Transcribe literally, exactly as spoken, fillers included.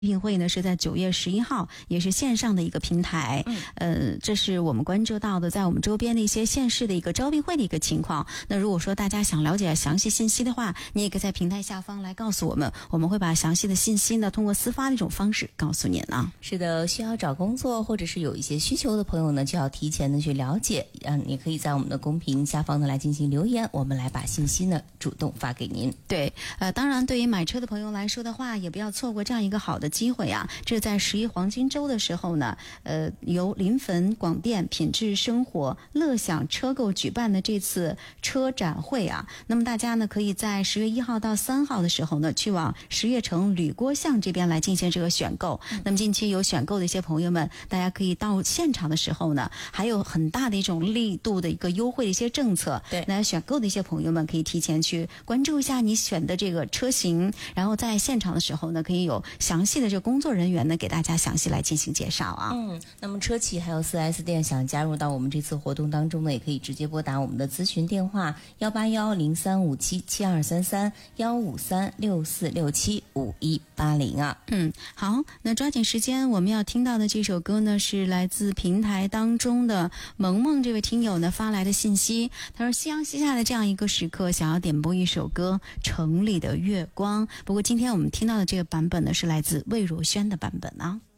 聘会呢是在九月十一号，也是线上的一个平台。嗯，呃，这是我们关注到的，在我们周边的一些县市的一个招聘会的一个情况。那如果说大家想了解详细信息的话，你也可以在平台下方来告诉我们，我们会把详细的信息呢通过私发的一种方式告诉您啊。 是的，需要找工作或者是有一些需求的朋友呢，就要提前的去了解。嗯，你可以在我们的公屏下方呢来进行留言，我们来把信息呢主动发给您。 对，呃，当然对于买车的朋友来说的话，也不要错过这样一个好的机会啊。这在十一黄金周的时候呢，呃，由临汾广电品质生活乐享车购举办的这次车展会啊，那么大家呢可以在十月一号到三号的时候呢，去往十悦城吕郭巷这边来进行这个选购。嗯、那么近期有选购的一些朋友们，大家可以到现场的时候呢，还有很大的一种力度的一个优惠的一些政策。 对， 那选购的一些朋友们可以提前去关注一下你选的这个车型，然后在现场的时候呢，可以有详细的这个工作人员呢给大家详细来进行介绍啊。 嗯，那么车企还有 四 S 店想加入到我们这次活动当中呢，也可以直接拨打我们的咨询电话幺八幺零三五七七二三三幺五三六四六七五一八零啊。 嗯，好，那抓紧时间，我们要听到的这首歌呢是来自平台当中的萌萌这位听友呢发来的信息，他说夕阳西下的这样一个时刻，想要点播一首歌《城里的月光》。不过今天我们听到的这个版本呢是来自魏如萱的版本啊。